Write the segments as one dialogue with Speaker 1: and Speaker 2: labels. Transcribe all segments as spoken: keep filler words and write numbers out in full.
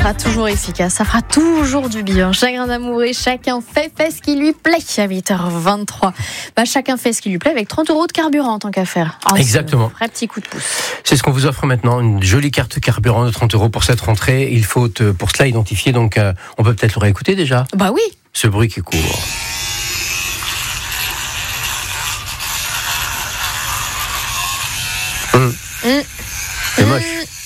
Speaker 1: sera toujours efficace, ça fera toujours du bien. Chagrin d'amour et chacun fait, fait ce qui lui plaît. À huit heures vingt-trois, bah, chacun fait ce qui lui plaît avec trente euros de carburant en tant qu'affaire. Oh,
Speaker 2: Exactement.
Speaker 1: Un vrai petit coup de pouce.
Speaker 2: C'est ce qu'on vous offre maintenant, une jolie carte carburant de trente euros pour cette rentrée. Il faut euh, pour cela identifier, donc euh, on peut peut-être le réécouter déjà.
Speaker 1: Bah oui.
Speaker 2: Ce bruit qui court. Hum.
Speaker 1: Mmh.
Speaker 2: C'est moche.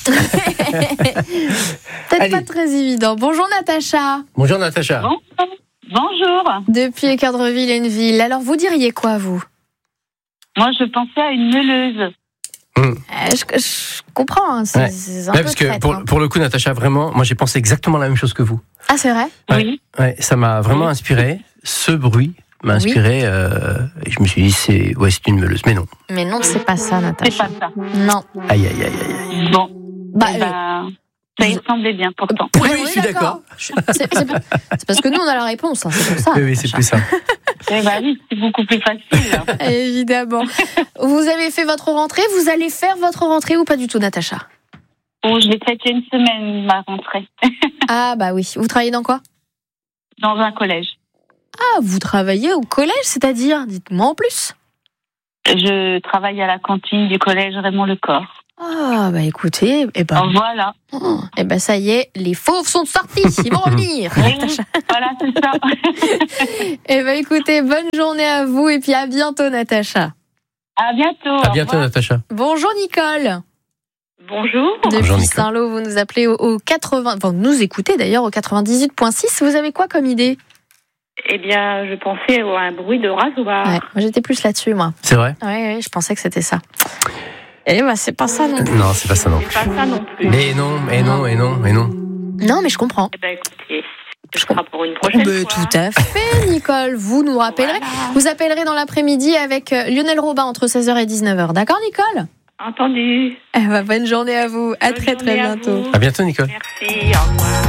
Speaker 1: Peut-être
Speaker 2: Allez.
Speaker 1: pas très évident. Bonjour Natacha.
Speaker 2: Bonjour Natacha.
Speaker 3: Bon, bonjour.
Speaker 1: Depuis Équeurdreville et une ville. Alors vous diriez quoi vous?
Speaker 3: Moi, je pensais à une meuleuse.
Speaker 2: Hum.
Speaker 1: Euh, je, je comprends, hein, c'est,
Speaker 2: Ouais.
Speaker 1: c'est un
Speaker 2: Ouais,
Speaker 1: peu
Speaker 2: parce que
Speaker 1: traître,
Speaker 2: pour,
Speaker 1: hein.
Speaker 2: pour le coup, Natacha, vraiment, moi j'ai pensé exactement la même chose que vous.
Speaker 1: Ah c'est vrai?
Speaker 2: Ouais.
Speaker 3: Oui.
Speaker 2: Ouais, ça m'a vraiment
Speaker 3: Oui.
Speaker 2: inspiré. Ce bruit m'a
Speaker 1: Oui.
Speaker 2: inspiré. Euh, et je me suis dit, c'est, ouais, c'est une meuleuse. Mais non.
Speaker 1: Mais non, c'est pas ça
Speaker 3: C'est
Speaker 1: Natacha.
Speaker 3: pas ça.
Speaker 1: Non.
Speaker 2: Aïe, aïe, aïe, aïe. aïe.
Speaker 3: Bon,
Speaker 1: Bah,
Speaker 3: eh
Speaker 1: euh,
Speaker 3: ben, ça y semblait bien pourtant.
Speaker 2: Oui,
Speaker 1: Ouais,
Speaker 2: oui,
Speaker 1: on
Speaker 2: je
Speaker 1: est
Speaker 2: suis d'accord.
Speaker 1: Je- C'est, c'est pas- c'est parce que nous on a la réponse, hein, c'est pour ça.
Speaker 2: Oui, oui, c'est
Speaker 1: Natacha.
Speaker 2: plus ça.
Speaker 3: Eh ben oui, c'est beaucoup plus facile.
Speaker 1: Évidemment. Vous avez fait votre rentrée, vous allez faire votre rentrée ou pas du tout Natacha?
Speaker 3: Bon, je l'ai faite il y a une semaine, ma rentrée,
Speaker 1: Ah bah oui. Vous travaillez dans quoi?
Speaker 3: dans un collège.
Speaker 1: Ah, vous travaillez au collège, c'est-à-dire? Dites-moi en plus.
Speaker 3: Je travaille à la cantine du collège Raymond Lecor.
Speaker 1: Ah bah écoutez, eh ben,
Speaker 3: Voilà.
Speaker 1: oh, eh ben ça y est, les fauves sont sortis, ils vont revenir.
Speaker 3: Oui, voilà, c'est ça.
Speaker 1: Eh ben écoutez, bonne journée à vous et puis à bientôt Natacha.
Speaker 3: À bientôt.
Speaker 2: À
Speaker 3: au
Speaker 2: bientôt,
Speaker 3: revoir.
Speaker 2: Natacha.
Speaker 1: Bonjour Nicole.
Speaker 3: Bonjour.
Speaker 2: Bonjour,
Speaker 1: Depuis
Speaker 2: Nicole.
Speaker 1: Saint-Lô, vous nous appelez au, au quatre-vingts, enfin nous écoutez d'ailleurs au quatre-vingt-dix-huit virgule six. Vous avez quoi comme idée?
Speaker 4: Eh bien, je pensais à un bruit de rasoir.
Speaker 1: Ouais, moi j'étais plus là-dessus moi.
Speaker 2: C'est vrai?
Speaker 1: Oui, oui, je pensais que c'était ça. Eh ben c'est pas ça non plus.
Speaker 2: Non, c'est pas ça, non.
Speaker 4: C'est pas ça non plus.
Speaker 2: Mais non, mais non, et non, et non.
Speaker 1: Non mais je comprends.
Speaker 4: Eh bien, écoutez, ce sera pour une prochaine
Speaker 1: Mais
Speaker 4: fois.
Speaker 1: tout à fait, Nicole. Vous nous rappellerez.
Speaker 4: Voilà.
Speaker 1: Vous appellerez dans l'après-midi avec euh, Lionel Robin entre seize heures et dix-neuf heures. D'accord, Nicole?
Speaker 4: Entendu.
Speaker 1: Eh ben, bonne journée à vous. À
Speaker 4: Bonne
Speaker 1: très très
Speaker 4: journée à
Speaker 1: bientôt.
Speaker 4: vous.
Speaker 2: À bientôt, Nicole.
Speaker 4: Merci, au revoir.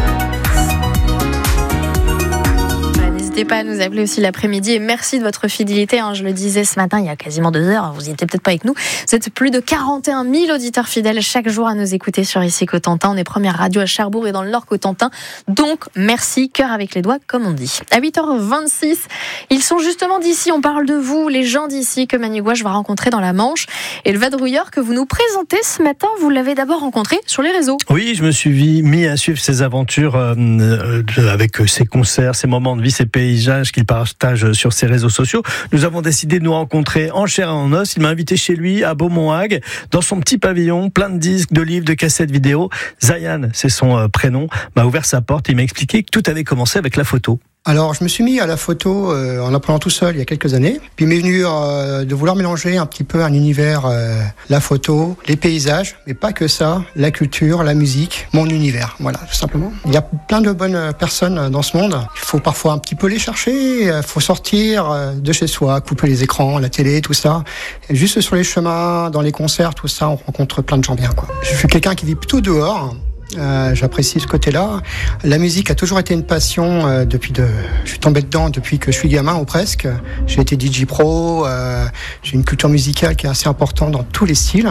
Speaker 1: Voilà, N'hésitez pas à nous appeler aussi l'après-midi et merci de votre fidélité. hein. Je le disais ce matin, il y a quasiment deux heures. Vous n'y étiez peut-être pas avec nous. Vous êtes plus de quarante et un mille auditeurs fidèles chaque jour à nous écouter sur Ici Cotentin. On est première radio à Cherbourg et dans le Nord Cotentin. Donc, merci, cœur avec les doigts, comme on dit. À huit heures vingt-six, ils sont justement d'ici. On parle de vous, les gens d'ici que Manu Gouache va rencontrer dans la Manche. Et le vadrouilleur que vous nous présentez ce matin, vous l'avez d'abord rencontré sur les réseaux.
Speaker 5: Oui, je me suis mis à suivre ses aventures euh, euh, avec ses concerts, ses moments de vie, ses paysages qu'il partage sur ses réseaux sociaux. Nous avons décidé de nous rencontrer en chair et en os. Il m'a invité chez lui à Beaumont-Hague, dans son petit pavillon, plein de disques, de livres, de cassettes vidéo. Zayan, c'est son euh, prénom, m'a ouvert sa porte et il m'a expliqué que tout avait commencé avec la photo.
Speaker 6: Alors, je me suis mis à la photo euh, en apprenant tout seul il y a quelques années. Puis il m'est venu euh, de vouloir mélanger un petit peu un univers, euh, la photo, les paysages, mais pas que ça, la culture, la musique, mon univers, voilà, tout simplement. Il y a plein de bonnes personnes dans ce monde. Il faut parfois un petit peu les chercher, il faut sortir euh, de chez soi, couper les écrans, la télé, tout ça. Et juste sur les chemins, dans les concerts, tout ça, on rencontre plein de gens bien, quoi. Je suis quelqu'un qui vit plutôt dehors. Euh, j'apprécie ce côté-là. La musique a toujours été une passion euh, depuis de. Je suis tombé dedans depuis que je suis gamin ou presque. J'ai été D J pro. Euh, j'ai une culture musicale qui est assez importante dans tous les styles.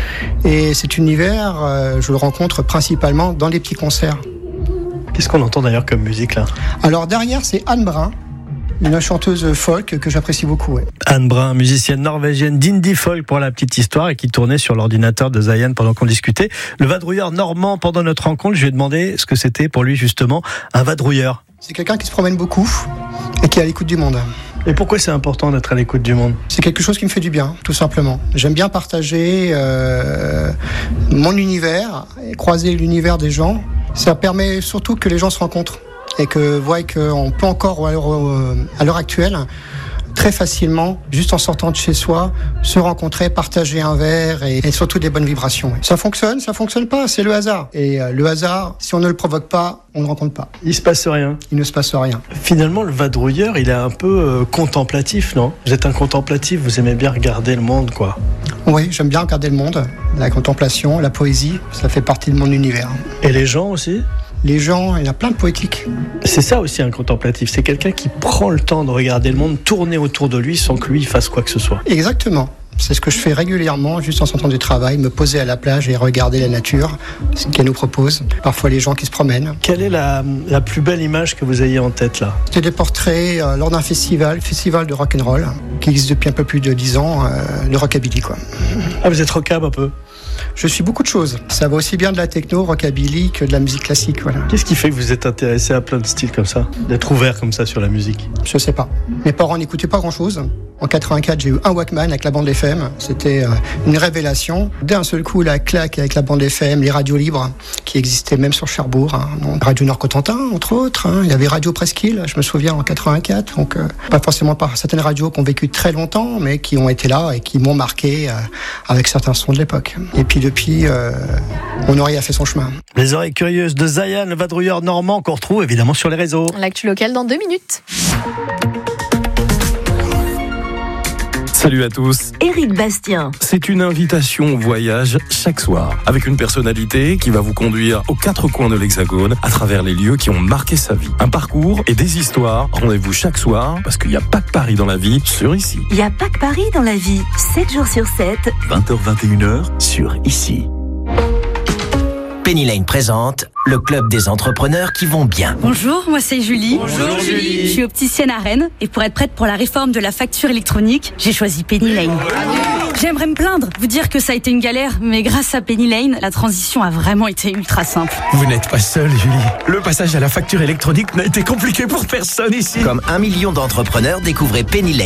Speaker 6: Et cet univers, euh, je le rencontre principalement dans les petits concerts.
Speaker 5: Qu'est-ce qu'on entend d'ailleurs comme musique là?
Speaker 6: Alors derrière, c'est Anne Brun, une chanteuse folk que j'apprécie beaucoup. Ouais.
Speaker 5: Anne Brun, musicienne norvégienne d'indie folk pour la petite histoire et qui tournait sur l'ordinateur de Zayan pendant qu'on discutait. Le vadrouilleur normand, pendant notre rencontre, je lui ai demandé ce que c'était pour lui justement un vadrouilleur.
Speaker 6: C'est quelqu'un qui se promène beaucoup et qui est à l'écoute du monde.
Speaker 5: Et pourquoi c'est important d'être à l'écoute du monde?
Speaker 6: C'est quelque chose qui me fait du bien, tout simplement. J'aime bien partager euh, mon univers et croiser l'univers des gens. Ça permet surtout que les gens se rencontrent et que voient qu'on peut encore, à l'heure, à l'heure actuelle, très facilement, juste en sortant de chez soi, se rencontrer, partager un verre et, et surtout des bonnes vibrations. Ça fonctionne, ça fonctionne pas, c'est le hasard. Et euh, le hasard, si on ne le provoque pas, on ne le rencontre pas.
Speaker 5: Il se passe rien.
Speaker 6: Il ne se passe rien.
Speaker 5: Finalement, le vadrouilleur, il est un peu euh, contemplatif, non? Vous êtes un contemplatif, vous aimez bien regarder le monde, quoi.
Speaker 6: Oui, j'aime bien regarder le monde, la contemplation, la poésie, ça fait partie de mon univers.
Speaker 5: Et les gens aussi?
Speaker 6: Les gens, il y a plein de poétiques.
Speaker 5: C'est ça aussi un contemplatif, c'est quelqu'un qui prend le temps de regarder le monde tourner autour de lui sans que lui fasse quoi que ce soit.
Speaker 6: Exactement. C'est ce que je fais régulièrement, juste en sortant du travail, me poser à la plage et regarder la nature, ce qu'elle nous propose. Parfois les gens qui se promènent.
Speaker 5: Quelle est la, la plus belle image que vous ayez en tête là?
Speaker 6: C'était des portraits euh, lors d'un festival, festival de rock'n'roll, qui existe depuis un peu plus de dix ans, euh, de rockabilly quoi.
Speaker 5: Ah, vous êtes rockab un peu?
Speaker 6: Je suis beaucoup de choses. Ça va aussi bien de la techno, rockabilly que de la musique classique. Voilà.
Speaker 5: Qu'est-ce qui fait que vous êtes intéressé à plein de styles comme ça, d'être ouvert comme ça sur la musique?
Speaker 6: Je sais pas. Mes parents n'écoutaient pas grand-chose. En quatre-vingt-quatre, j'ai eu un Walkman avec la bande F M. C'était euh, une révélation. D'un seul coup, la claque avec la bande F M, les radios libres qui existaient même sur Cherbourg. Hein. Donc, Radio Nord-Cotentin, entre autres. Hein. Il y avait Radio Presqu'île, je me souviens, en quatre-vingt-quatre. Donc, euh, pas forcément par certaines radios qui ont vécu très longtemps, mais qui ont été là et qui m'ont marqué euh, avec certains sons de l'époque. Et puis depuis, euh, mon oreille a fait son chemin.
Speaker 5: Les oreilles curieuses de Zayan, le vadrouilleur normand qu'on retrouve évidemment sur les réseaux.
Speaker 1: L'actu locale dans deux minutes.
Speaker 7: Salut à tous.
Speaker 8: Éric Bastien.
Speaker 7: C'est une invitation au voyage chaque soir, avec une personnalité qui va vous conduire aux quatre coins de l'Hexagone, à travers les lieux qui ont marqué sa vie. Un parcours et des histoires. Rendez-vous chaque soir, parce qu'il n'y a pas que Paris dans la vie, sur Ici.
Speaker 8: Il n'y a pas que Paris dans la vie. sept jours sur sept.
Speaker 9: vingt heures vingt et une heures sur Ici. Penny Lane présente le club des entrepreneurs qui vont bien.
Speaker 10: Bonjour, moi c'est Julie.
Speaker 5: Bonjour Julie.
Speaker 10: Je suis opticienne à Rennes et pour être prête pour la réforme de la facture électronique, j'ai choisi Penny Lane. J'aimerais me plaindre, vous dire que ça a été une galère, mais grâce à Penny Lane, la transition a vraiment été ultra simple.
Speaker 11: Vous n'êtes pas seule, Julie. Le passage à la facture électronique n'a été compliqué pour personne ici.
Speaker 9: Comme un million d'entrepreneurs, découvrez Penny Lane.